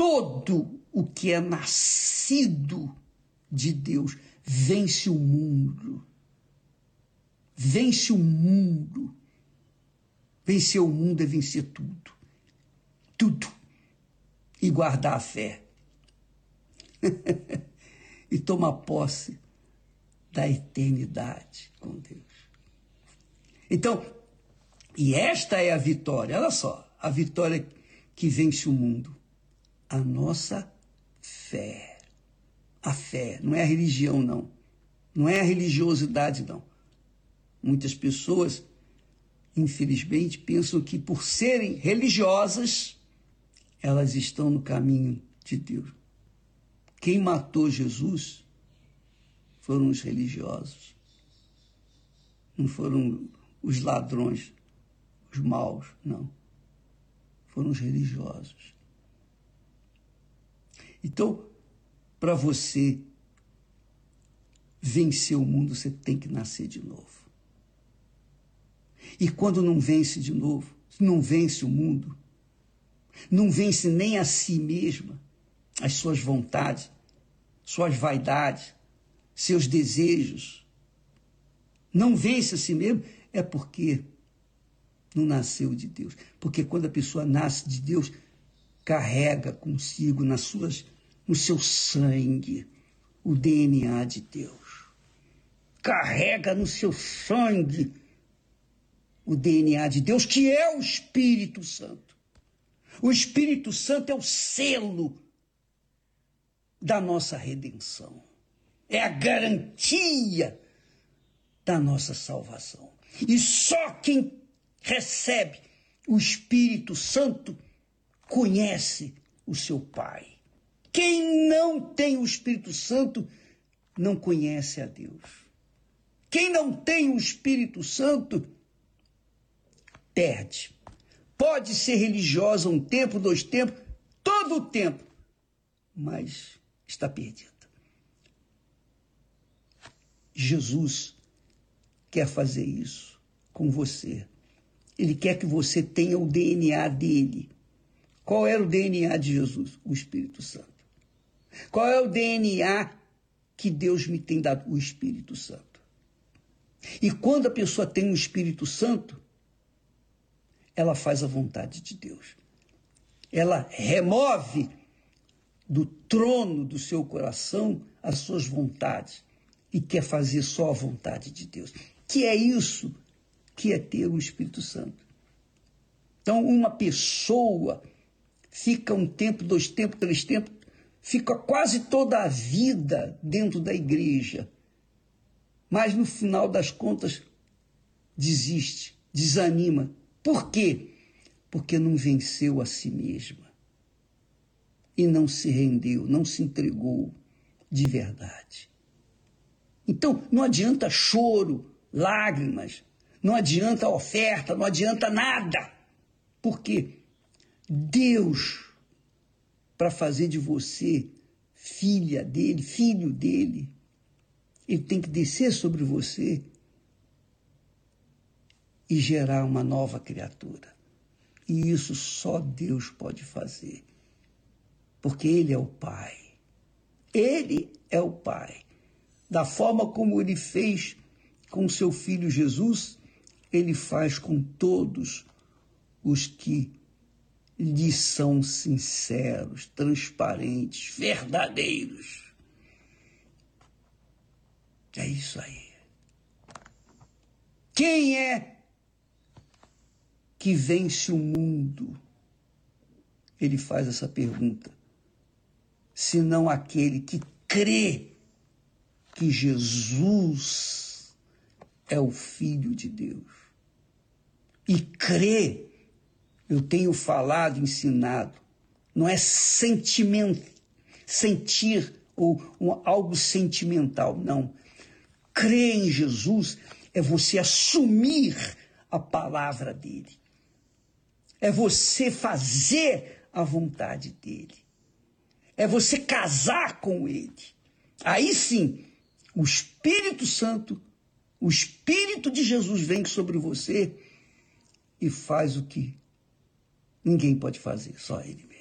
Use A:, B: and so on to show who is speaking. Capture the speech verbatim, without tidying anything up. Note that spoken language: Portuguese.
A: todo o que é nascido de Deus vence o mundo. Vence o mundo. Vencer o mundo é vencer tudo. Tudo. E guardar a fé. E tomar posse da eternidade com Deus. Então, e esta é a vitória, olha só, a vitória que vence o mundo. A nossa fé. A fé, não é a religião, não. Não é a religiosidade, não. Muitas pessoas, infelizmente, pensam que por serem religiosas, elas estão no caminho de Deus. Quem matou Jesus foram os religiosos. Não foram os ladrões, os maus, não. Foram os religiosos. Então, para você vencer o mundo, você tem que nascer de novo. E quando não vence de novo, não vence o mundo, não vence nem a si mesma, as suas vontades, suas vaidades, seus desejos, não vence a si mesmo, é porque não nasceu de Deus. Porque quando a pessoa nasce de Deus, carrega consigo nas suas, no seu sangue o D N A de Deus. Carrega no seu sangue o D N A de Deus, que é o Espírito Santo. O Espírito Santo é o selo da nossa redenção. É a garantia da nossa salvação. E só quem recebe o Espírito Santo conhece o seu Pai. Quem não tem o Espírito Santo não conhece a Deus. Quem não tem o Espírito Santo perde. Pode ser religiosa um tempo, dois tempos, todo o tempo, mas está perdida. Jesus quer fazer isso com você. Ele quer que você tenha o D N A dele. Qual era o D N A de Jesus? O Espírito Santo. Qual é o D N A que Deus me tem dado? O Espírito Santo. E quando a pessoa tem o Espírito Santo, ela faz a vontade de Deus. Ela remove do trono do seu coração as suas vontades e quer fazer só a vontade de Deus. Que é isso que é ter o Espírito Santo. Então, uma pessoa fica um tempo, dois tempos, três tempos, fica quase toda a vida dentro da igreja, mas no final das contas desiste, desanima. Por quê? Porque não venceu a si mesma e não se rendeu, não se entregou de verdade. Então, não adianta choro, lágrimas, não adianta oferta, não adianta nada. Porque Deus, para fazer de você filha dele, filho dele, ele tem que descer sobre você e gerar uma nova criatura. E isso só Deus pode fazer. Porque Ele é o Pai. Ele é o Pai. Da forma como Ele fez com seu Filho Jesus, Ele faz com todos os que lhe são sinceros, transparentes, verdadeiros. É isso aí. Quem é que vence o mundo? Ele faz essa pergunta. Senão aquele que crê que Jesus é o Filho de Deus. E crê, eu tenho falado, ensinado, não é sentimento, sentir ou um, algo sentimental, não. Crer em Jesus é você assumir a palavra dele. É você fazer a vontade dele. É você casar com ele. Aí sim, o Espírito Santo, o Espírito de Jesus vem sobre você e faz o que ninguém pode fazer, só ele mesmo.